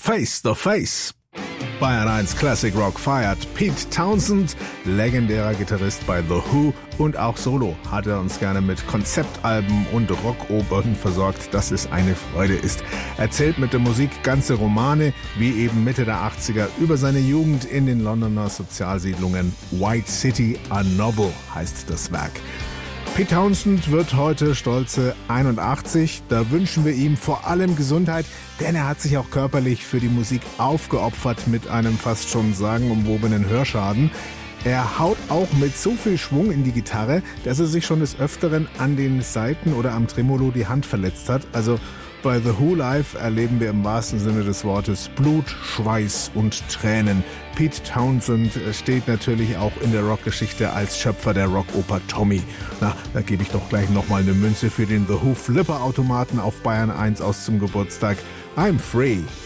Face to Face. Bayern 1 Classic Rock feiert Pete Townshend, legendärer Gitarrist bei The Who, und auch solo hat er uns gerne mit Konzeptalben und Rockopern versorgt, dass es eine Freude ist. Erzählt mit der Musik ganze Romane, wie eben Mitte der 80er, über seine Jugend in den Londoner Sozialsiedlungen. White City, a Novel heißt das Werk. Pete Townshend wird heute stolze 81. Da wünschen wir ihm vor allem Gesundheit, denn er hat sich auch körperlich für die Musik aufgeopfert mit einem fast schon sagenumwobenen Hörschaden. Er haut auch mit so viel Schwung in die Gitarre, dass er sich schon des Öfteren an den Saiten oder am Tremolo die Hand verletzt hat. Also bei The Who Live erleben wir im wahrsten Sinne des Wortes Blut, Schweiß und Tränen. Pete Townshend steht natürlich auch in der Rockgeschichte als Schöpfer der Rockoper Tommy. Na, da gebe ich doch gleich nochmal eine Münze für den The Who Flipper-Automaten auf Bayern 1 aus zum Geburtstag. I'm free.